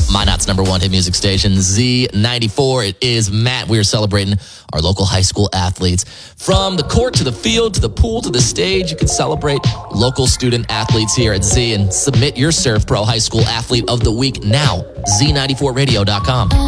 Minot's number one hit music station, Z94. It is Matt. We are celebrating our local high school athletes. From the court to the field to the pool to the stage, you can celebrate local student athletes here at Z and submit your Surf Pro High School Athlete of the Week now. Z94radio.com.